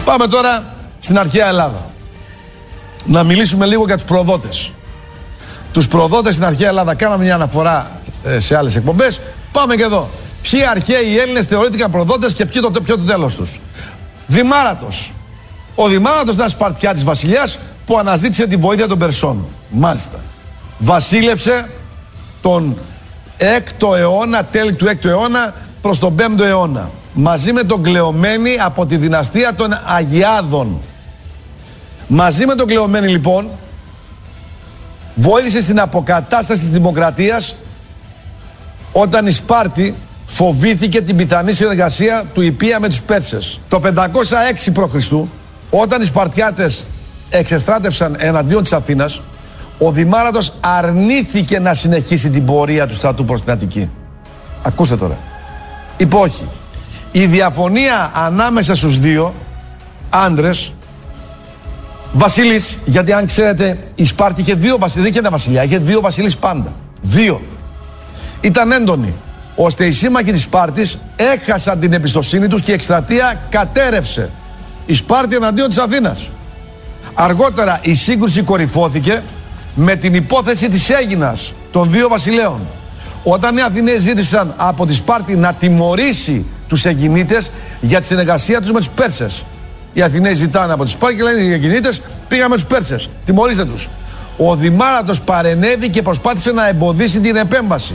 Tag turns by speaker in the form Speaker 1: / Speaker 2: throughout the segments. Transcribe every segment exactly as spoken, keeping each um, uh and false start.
Speaker 1: Πάμε τώρα στην αρχαία Ελλάδα. Να μιλήσουμε λίγο για τους προδότες. Τους προδότες στην αρχαία Ελλάδα. Κάναμε μια αναφορά ε, σε άλλες εκπομπές. Πάμε και εδώ. Ποιοι αρχαίοι Έλληνες θεωρήθηκαν προδότες και ποιο το, ποιο το τέλος τους. Δημάρατος. Ο Δημάρατος ήταν Σπαρτιάτης βασιλιάς που αναζήτησε τη βοήθεια των Περσών. Μάλιστα. Βασίλευσε τον έκτο αιώνα, τέλη του έκτου αιώνα προς τον πέμπτο αιώνα. Μαζί με τον Κλεομένη από τη δυναστεία των Αγιάδων. Μαζί με τον Κλεομένη λοιπόν βοήθησε στην αποκατάσταση της δημοκρατίας όταν η Σπάρτη φοβήθηκε την πιθανή συνεργασία του Ιππία με τους Πέρσες. Το πεντακόσια έξι προ Χριστού, όταν οι Σπαρτιάτες εξεστράτευσαν εναντίον της Αθήνας, ο Δημάρατος αρνήθηκε να συνεχίσει την πορεία του στρατού προς την Αττική. Ακούστε τώρα. Είπε όχι. Η διαφωνία ανάμεσα στους δύο άντρες, βασίλεις, γιατί αν ξέρετε η Σπάρτη είχε δύο βασιλείς, δεν είχε ένα βασιλιά, είχε δύο βασιλείς πάντα. Δύο. Ήταν έντονη, ώστε οι σύμμαχοι της Σπάρτης έχασαν την εμπιστοσύνη τους και η εκστρατεία κατέρευσε. Η Σπάρτη εναντίον της Αθήνας. Αργότερα η σύγκρουση κορυφώθηκε με την υπόθεση της Αίγινας των δύο βασιλέων. Όταν οι Αθηναίοι ζήτησαν από τη Σπάρτη να τιμωρήσει τους Αιγινίτες για τη συνεργασία τους με τους Πέρσες. Οι Αθηναίοι ζητάνε από τη Σπάρτη και λένε οι Αιγινίτες πήγαμε τους Πέρσες, τιμωρήστε τους. Ο Δημάρατος παρενέβη και προσπάθησε να εμποδίσει την επέμβαση.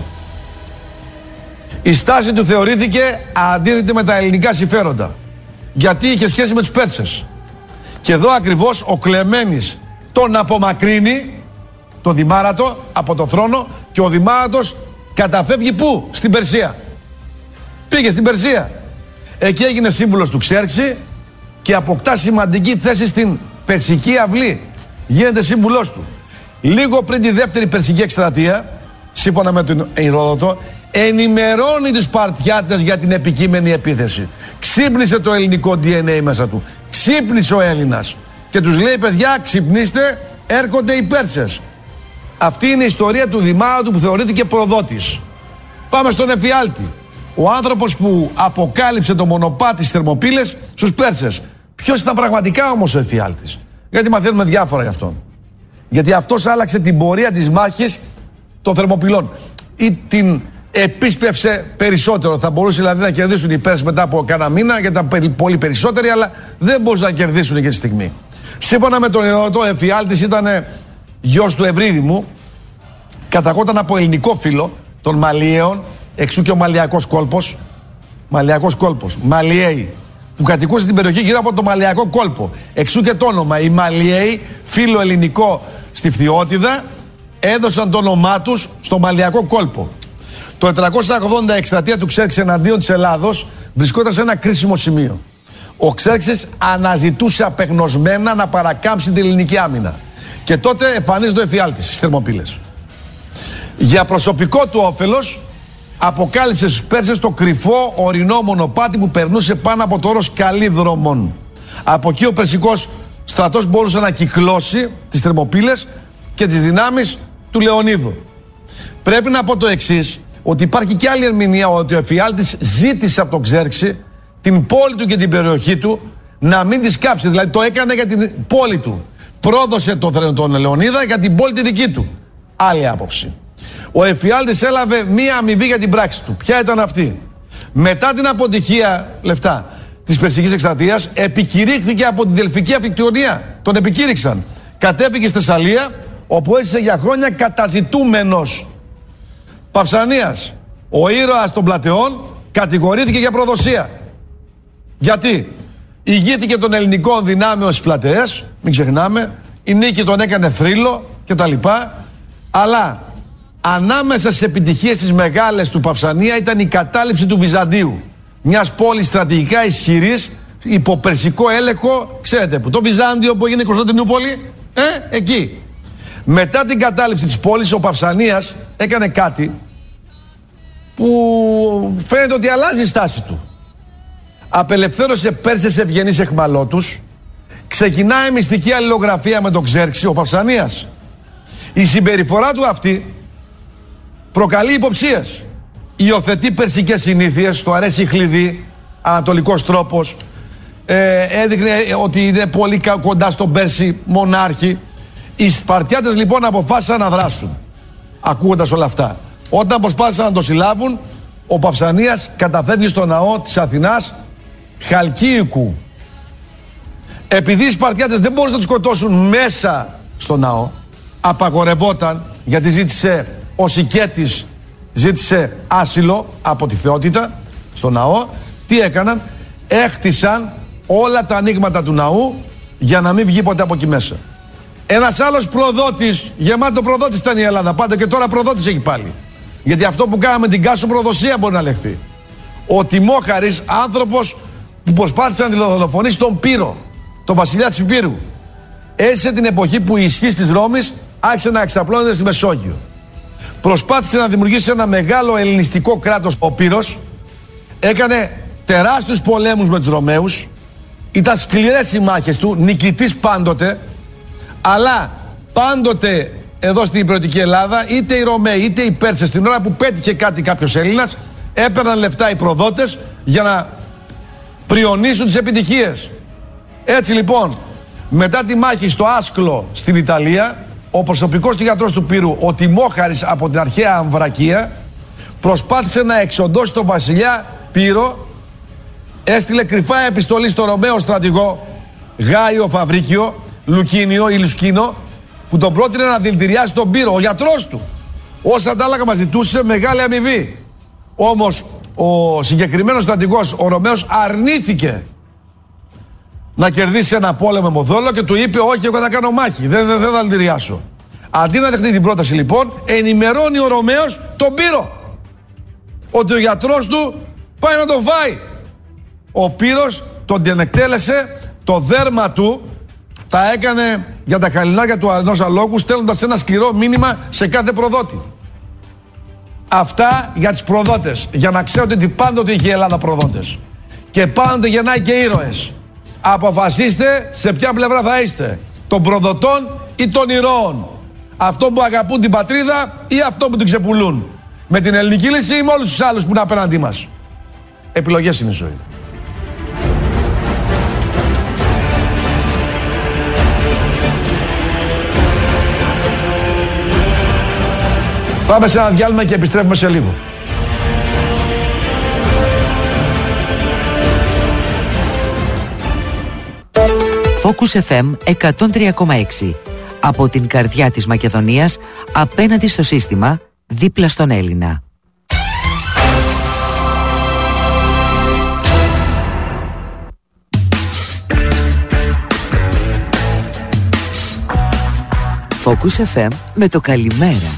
Speaker 1: Η στάση του θεωρήθηκε αντίθετη με τα ελληνικά συμφέροντα, γιατί είχε σχέση με τους Πέρσες. Και εδώ ακριβώς ο Κλεμένης τον απομακρύνει, τον Δημάρατο, από το θρόνο και ο Δημάρατος καταφεύγει πού? Στην Περσία. Πήγε στην Περσία. Εκεί έγινε σύμβουλος του Ξέρξη και αποκτά σημαντική θέση στην Περσική αυλή. Γίνεται σύμβουλός του. Λίγο πριν τη δεύτερη Περσική εκστρατεία, σύμφωνα με τον Ηρόδοτο, ενημερώνει τους Σπαρτιάτες για την επικείμενη επίθεση. Ξύπνησε το ελληνικό ντι εν έι μέσα του. Ξύπνησε ο Έλληνας. Και τους λέει, παιδιά, ξυπνήστε, έρχονται οι Πέρσες. Αυτή είναι η ιστορία του Δημάρατου που θεωρήθηκε προδότης. Πάμε στον Εφιάλτη. Ο άνθρωπος που αποκάλυψε το μονοπάτι στις Θερμοπύλες στους Πέρσες. Ποιος ήταν πραγματικά όμως ο Εφιάλτης? Γιατί μαθαίνουμε διάφορα γι' αυτόν. Γιατί αυτός άλλαξε την πορεία της μάχης των Θερμοπυλών. Ή την επίσπευσε περισσότερο. Θα μπορούσε δηλαδή να κερδίσουν οι Πέρσες μετά από κάνα μήνα, γιατί ήταν πολύ περισσότεροι, αλλά δεν μπορούσαν να κερδίσουν και τη στιγμή. Σύμφωνα με τον Ηρόδοτο, ο Εφιάλτης ήταν γιος του Ευρύδημου, καταγόταν από ελληνικό φύλο των Μαλιαίων, εξού και ο Μαλιακός κόλπος. Μαλιακός κόλπος, Μαλιαίοι, που κατοικούσε την περιοχή γύρω από το Μαλιακό κόλπο. Εξού και το όνομα. Οι Μαλιαίοι, φύλο ελληνικό στη Φθιώτιδα, έδωσαν το όνομά τους στο Μαλιακό κόλπο. Το τετρακόσια ογδόντα η εκστρατεία του Ξέρξη εναντίον της Ελλάδος βρισκόταν σε ένα κρίσιμο σημείο. Ο Ξέρξης αναζητούσε απεγνωσμένα να παρακάμψει την ελληνική άμυνα. Και τότε εμφανίζεται ο Εφιάλτης στις Θερμοπύλες. Για προσωπικό του όφελος, αποκάλυψε στους Πέρσες το κρυφό ορεινό μονοπάτι που περνούσε πάνω από το όρος Καλύδρομων. Από εκεί ο περσικός στρατός μπορούσε να κυκλώσει τις Θερμοπύλες και τις δυνάμεις του Λεωνίδου. Πρέπει να πω το εξής, ότι υπάρχει και άλλη ερμηνεία, ότι ο Εφιάλτης ζήτησε από τον Ξέρξη την πόλη του και την περιοχή του να μην τη κάψει. Δηλαδή το έκανε για την πόλη του. Πρόδωσε τον, τον Λεωνίδα για την πόλη τη δική του. Άλλη άποψη. Ο Εφιάλτης έλαβε μία αμοιβή για την πράξη του. Ποια ήταν αυτή? Μετά την αποτυχία, λεφτά, της Περσικής εκστρατείας, επικηρύχθηκε από την Δελφική Αμφικτονία. Τον επικήρυξαν. Κατέφυγε στη Θεσσαλία, όπου έζησε για χρόνια καταζητούμενος. Παυσανίας, ο ήρωας των Πλατεών, κατηγορήθηκε για προδοσία. Γιατί? Ηγήθηκε των ελληνικών δυνάμεων στις Πλατεές, μην ξεχνάμε, η νίκη τον έκανε θρύλο κτλ. Αλλά ανάμεσα στις επιτυχίες τις μεγάλες του Παυσανία ήταν η κατάληψη του Βυζαντίου. Μιας πόλης στρατηγικά ισχυρής, υπό περσικό έλεγχο, ξέρετε που, το Βυζάντιο που έγινε η Κωνσταντινούπολη, ε, εκεί. Μετά την κατάληψη της πόλης, ο Παυσανίας έκανε κάτι που φαίνεται ότι αλλάζει η στάση του. Απελευθέρωσε Πέρσες ευγενείς εχμαλώτους, ξεκινάει μυστική αλληλογραφία με τον Ξέρξη, ο Παυσανίας. Η συμπεριφορά του αυτή προκαλεί υποψίες. Υιοθετεί περσικές συνήθειες, του αρέσει η χλειδί, ανατολικός τρόπος. ε, έδειχνε ότι είναι πολύ κοντά στον πέρσι μονάρχη. Οι Σπαρτιάτες λοιπόν αποφάσισαν να δράσουν, ακούγοντας όλα αυτά. Όταν προσπάθησαν να το συλλάβουν, ο Παυσανίας καταφεύγει στο ναό της Αθηνάς Χαλκίικου. Επειδή οι Σπαρτιάτες δεν μπορούσαν να τους σκοτώσουν μέσα στο ναό, απαγορευόταν, γιατί ζήτησε ο Σικέτης, ζήτησε άσυλο από τη θεότητα στο ναό. Τι έκαναν? Έχτισαν όλα τα ανοίγματα του ναού για να μην βγει ποτέ από εκεί μέσα. Ένας άλλος προδότης, γεμάτο προδότης ήταν η Ελλάδα πάντα, και τώρα προδότης έχει πάλι. Γιατί αυτό που κάναμε την κάσο προδοσία μπορεί να λεχθεί. Ο Τιμόχαρης, άνθρωπος που προσπάθησε να δολοφονήσει τον Πύρο, τον βασιλιά της Υπήρου, έζησε την εποχή που η ισχύς της Ρώμης άρχισε να εξαπλώνεται στη Μεσόγειο. Προσπάθησε να δημιουργήσει ένα μεγάλο ελληνιστικό κράτος. Ο Πύρος έκανε τεράστιους πολέμους με τους Ρωμαίους, ήταν σκληρές οι μάχες του, νικητής πάντοτε, αλλά πάντοτε εδώ στην υπηρετική Ελλάδα, είτε οι Ρωμαίοι είτε οι Πέρσες, την ώρα που πέτυχε κάτι κάποιος Έλληνας, έπαιρναν λεφτά οι προδότες για να πριονίσουν τις επιτυχίες. Έτσι λοιπόν, μετά τη μάχη στο Άσκλο στην Ιταλία, ο προσωπικός του γιατρός του Πύρου, ο Τιμόχαρης από την αρχαία Αμβρακία, προσπάθησε να εξοντώσει τον βασιλιά Πύρο. Έστειλε κρυφά επιστολή στο Ρωμαίο στρατηγό Γάιο Φαβρίκιο, Λουκίνιο ή Λουσκίνο, που τον πρότεινε να δηλητηριάσει τον Πύρο, ο γιατρός του. Ως αντάλλαγμα μας ζητούσε μεγάλη αμοιβή. Όμως ο συγκεκριμένος στρατηγός, ο Ρωμαίος, αρνήθηκε να κερδίσει ένα πόλεμο με δόλο και του είπε: όχι, εγώ θα κάνω μάχη, δεν, δεν, δεν θα δηλητηριάσω. Αντί να δεχτεί την πρόταση λοιπόν, ενημερώνει ο Ρωμαίος τον Πύρο ότι ο γιατρός του πάει να τον φάει. Ο Πύρος τον διενεκτέλεσε, το δέρμα του τα έκανε για τα χαλινάρια του ενός αλόγου, στέλνοντας ένα σκληρό μήνυμα σε κάθε προδότη. Αυτά για τους προδότες, για να ξέρετε ότι πάντοτε είχε η Ελλάδα προδότες και πάντοτε γεννάει και ήρωες. Αποφασίστε σε ποια πλευρά θα είστε, των προδοτών ή των ηρώων, αυτό που αγαπούν την πατρίδα ή αυτό που την ξεπουλούν, με την ελληνική λύση ή με όλους τους άλλους που είναι απέναντί μας. Επιλογές είναι η ζωή. Πάμε σε ένα διάλειμμα και επιστρέφουμε σε λίγο.
Speaker 2: Focus εφ εμ εκατόν τρία κόμμα έξι. Από την καρδιά της Μακεδονίας, απέναντι στο σύστημα, δίπλα στον Έλληνα. Focus εφ εμ με το καλημέρα.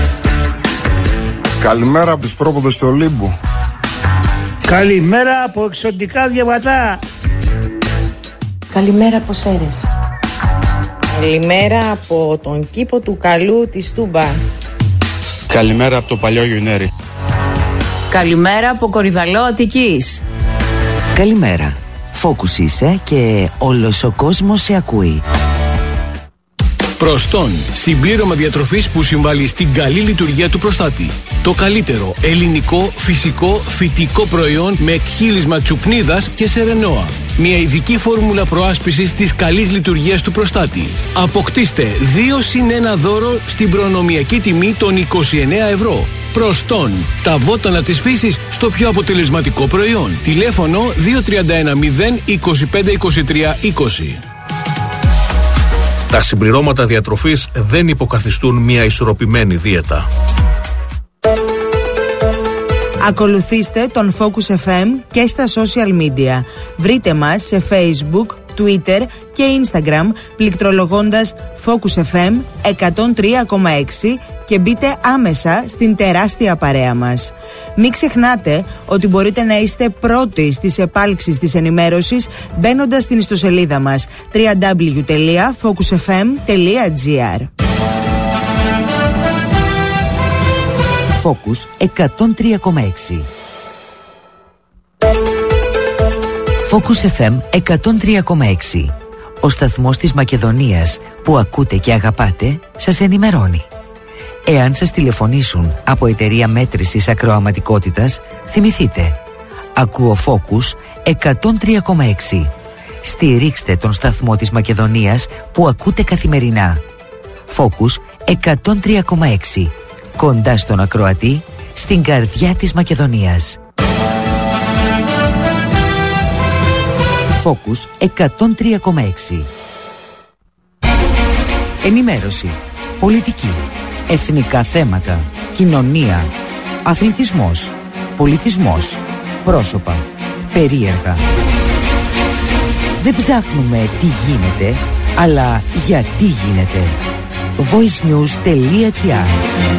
Speaker 3: Καλημέρα από τους πρόποδες του Ολύμπου.
Speaker 4: Καλημέρα από εξωτικά διαβατά.
Speaker 5: Καλημέρα από Σέρες.
Speaker 6: Καλημέρα από τον κήπο του Καλού της Τούμπας.
Speaker 7: Καλημέρα από το παλιό Γιουνέρι.
Speaker 8: Καλημέρα από Κορυδαλό Αττικής.
Speaker 2: Καλημέρα. Focus είσαι και όλος ο κόσμος σε ακούει.
Speaker 9: Προστόν, συμπλήρωμα διατροφής που συμβάλλει στην καλή λειτουργία του προστάτη. Το καλύτερο ελληνικό, φυσικό, φυτικό προϊόν με εκχύλισμα τσουπνίδας και σερενόα. Μια ειδική φόρμουλα προάσπισης της καλής λειτουργίας του προστάτη. Αποκτήστε δύο συν ένα δώρο στην προνομιακή τιμή των είκοσι εννέα ευρώ. Προστόν, τα βότανα της φύσης στο πιο αποτελεσματικό προϊόν. Τηλέφωνο δύο τρία ένα μηδέν είκοσι πέντε είκοσι τρία είκοσι.
Speaker 10: Τα συμπληρώματα διατροφής δεν υποκαθιστούν μια ισορροπημένη δίαιτα.
Speaker 8: Ακολουθήστε τον Focus εφ εμ και στα social media. Βρείτε μας σε Facebook, Twitter και Instagram πληκτρολογώντας Focus εφ εμ εκατόν τρία κόμμα έξι και μπείτε άμεσα στην τεράστια παρέα μας. Μην ξεχνάτε ότι μπορείτε να είστε πρώτοι στις επάλξεις της ενημέρωσης μπαίνοντας στην ιστοσελίδα μας double-u double-u double-u τελεία focus f m τελεία g r.
Speaker 2: Focus εκατόν τρία κόμμα έξι. Focus εφ εμ εκατόν τρία κόμμα έξι. Ο σταθμός της Μακεδονίας που ακούτε και αγαπάτε σας ενημερώνει. Εάν σας τηλεφωνήσουν από εταιρεία μέτρησης ακροαματικότητας, θυμηθείτε. Ακούω Focus εκατόν τρία κόμμα έξι. Στηρίξτε τον σταθμό της Μακεδονίας που ακούτε καθημερινά. Focus εκατόν τρία κόμμα έξι. Κοντά στον ακροατή, στην καρδιά της Μακεδονίας. Focus εκατόν τρία κόμμα έξι. Ενημέρωση, πολιτική, εθνικά θέματα, κοινωνία, αθλητισμός, πολιτισμός, πρόσωπα, περίεργα. Δεν ψάχνουμε τι γίνεται, αλλά γιατί γίνεται. voicenews.gr.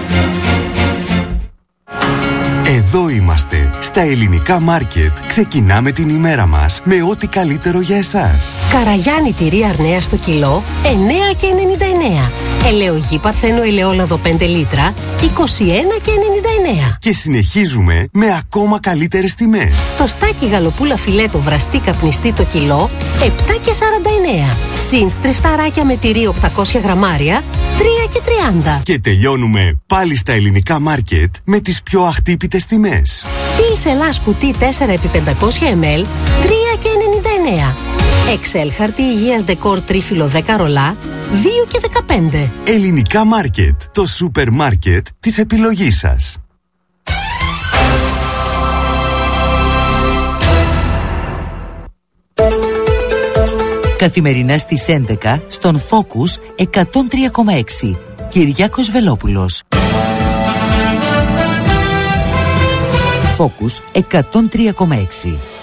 Speaker 5: Εδώ είμαστε, στα ελληνικά μάρκετ. Ξεκινάμε την ημέρα μας με ό,τι καλύτερο για εσάς.
Speaker 11: Καραγιάννη τυρί Αρνέα στο κιλό, εννέα και ενενήντα εννέα. Ελαιογή Παρθένο ελαιόλαδο πέντε λίτρα, είκοσι ένα και ενενήντα εννέα.
Speaker 5: Και συνεχίζουμε με ακόμα καλύτερες τιμές.
Speaker 11: Το στάκι γαλοπούλα φιλέτο βραστή καπνιστή το κιλό, επτά και σαράντα εννέα. Συν στριφταράκια με τυρί οκτακόσια γραμμάρια, τρία και τριάντα.
Speaker 5: Και τελειώνουμε πάλι στα ελληνικά μάρκετ με τις πιο αχτύπητες τιμές.
Speaker 11: Πίς Ελλάς κουτί τέσσερα επί πεντακόσια μιλιλίτρα, τρία και ενενήντα εννέα. Excel χαρτί υγείας δεκόρ τρίφυλλο δέκα ρολά, δύο και δεκαπέντε.
Speaker 5: Ελληνικά μάρκετ, το σούπερ μάρκετ της επιλογής σας.
Speaker 2: Καθημερινά στις έντεκα στον Focus εκατόν τρία κόμμα έξι. Κυριάκος Βελόπουλος. Focus εκατόν τρία κόμμα έξι.